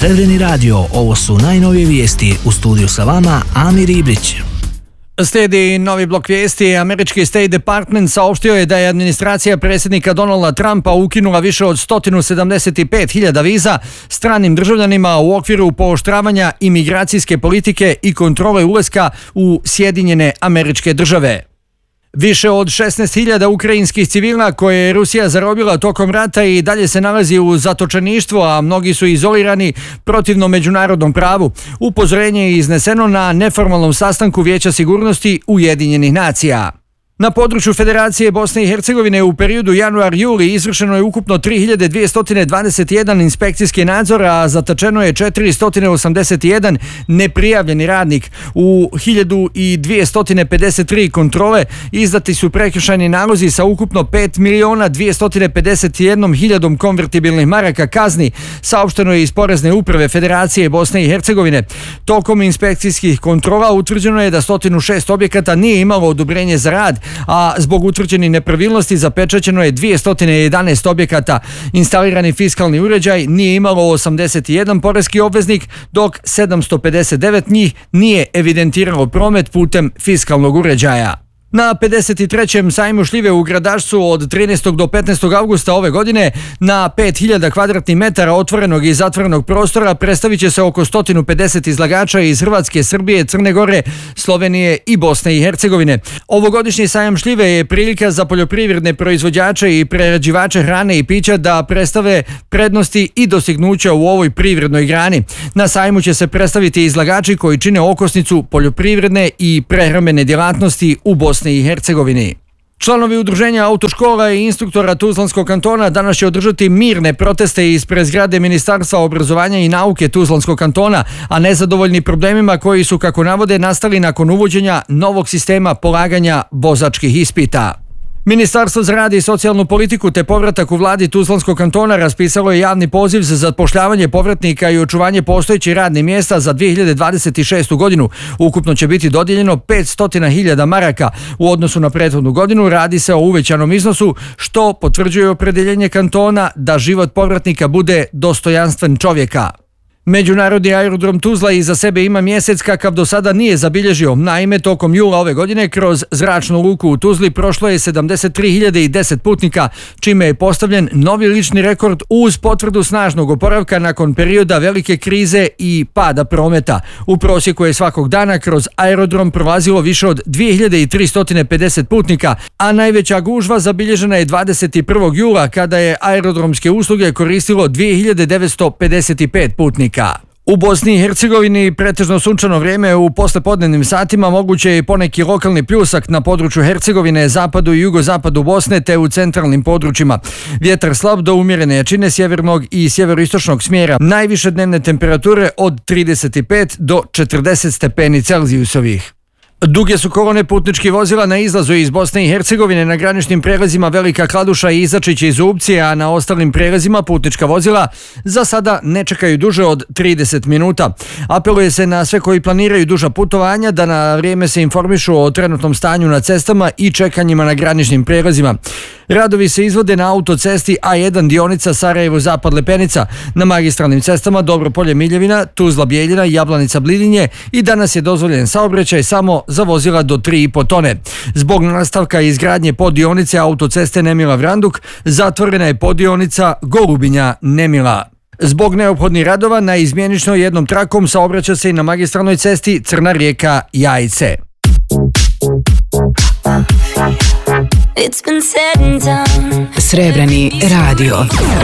Srebreni radio, ovo su najnovije vijesti. U studiju sa vama Amir Ibrić. Slijedi novi blok vijesti. Američki State Department saopštio je da je administracija predsjednika Donalda Trumpa ukinula više od 175.000 viza stranim državljanima u okviru pooštravanja imigracijske politike i kontrole ulaska u Sjedinjene Američke Države. Više od 16.000 ukrajinskih civila koje je Rusija zarobila tokom rata i dalje se nalazi u zatočeništvu, a mnogi su izolirani protivno međunarodnom pravu. Upozorenje je izneseno na neformalnom sastanku Vijeća sigurnosti Ujedinjenih nacija. Na području Federacije Bosne i Hercegovine u periodu januar-juli izvršeno je ukupno 3.221 inspekcijski nadzor, a zatečeno je 481 neprijavljeni radnik. U 1.253 kontrole izdati su prekršajni nalozi sa ukupno 5.251.000 konvertibilnih maraka kazni, saopšteno je iz Porezne uprave Federacije Bosne i Hercegovine. Tokom inspekcijskih kontrola utvrđeno je da 106 objekata nije imalo odobrenje za rad, a zbog utvrđenih nepravilnosti zapečaćeno je 211 objekata. Instalirani fiskalni uređaj nije imalo 81 poreski obveznik, dok 759 njih nije evidentiralo promet putem fiskalnog uređaja. Na 53. sajmu šljive u Gradačcu od 13. do 15. avgusta ove godine na 5.000 kvadratnih metara otvorenog i zatvorenog prostora predstavit će se oko 150 izlagača iz Hrvatske, Srbije, Crne Gore, Slovenije i Bosne i Hercegovine. Ovogodišnji sajam šljive je prilika za poljoprivredne proizvođače i prerađivače hrane i pića da predstave prednosti i dostignuća u ovoj privrednoj grani. Na sajmu će se predstaviti izlagači koji čine okosnicu poljoprivredne i prehrambene djelatnosti u Bosni i Hercegovini. Članovi udruženja autoškola i instruktora Tuzlanskog kantona danas će održati mirne proteste ispred zgrade Ministarstva obrazovanja i nauke Tuzlanskog kantona, a nezadovoljni problemima koji su, kako navode, nastali nakon uvođenja novog sistema polaganja vozačkih ispita. Ministarstvo za rad i socijalnu politiku te povratak u vladi Tuzlanskog kantona raspisalo je javni poziv za zapošljavanje povratnika i očuvanje postojećih radnih mjesta za 2026. godinu. Ukupno će biti dodijeljeno 500.000 maraka. U odnosu na prethodnu godinu radi se o uvećanom iznosu, što potvrđuje opredjeljenje kantona da život povratnika bude dostojanstven čovjeka. Međunarodni aerodrom Tuzla iza sebe ima mjesec kakav do sada nije zabilježio. Naime, tokom jula ove godine kroz zračnu luku u Tuzli prošlo je 73.010 putnika, čime je postavljen novi lični rekord uz potvrdu snažnog oporavka nakon perioda velike krize i pada prometa. U prosjeku je svakog dana kroz aerodrom prolazilo više od 2.350 putnika, a najveća gužva zabilježena je 21. jula kada je aerodromske usluge koristilo 2.955 putnika. U Bosni i Hercegovini pretežno sunčano vrijeme u poslepodnevnim satima, moguće je i poneki lokalni pljusak na području Hercegovine, zapadu i jugozapadu Bosne te u centralnim područjima. Vjetar slab do umjerene jačine sjevernog i sjeveroistočnog smjera. Najviše dnevne temperature od 35 do 40 stepeni Celzijusovih. Duge su kolone putničkih vozila na izlazu iz Bosne i Hercegovine na graničnim prelazima Velika Kladuša i Izačić i Zubci, a na ostalim prelazima putnička vozila za sada ne čekaju duže od 30 minuta. Apeluje se na sve koji planiraju duža putovanja da na vrijeme se informišu o trenutnom stanju na cestama i čekanjima na graničnim prelazima. Radovi se izvode na autocesti A1 dionica Sarajevo-Zapad Lepenica, na magistralnim cestama Dobropolje Miljevina, Tuzla Bijeljina, Jablanica Blidinje i danas je dozvoljen saobraćaj samo za vozila do 3,5 tone. Zbog nastavka izgradnje poddionice autoceste Nemila Vranduk zatvorena je poddionica Golubinja Nemila. Zbog neophodnih radova na izmjenično jednom trakom saobraća se i na magistralnoj cesti Crna Rijeka Jajce. Srebreni radio.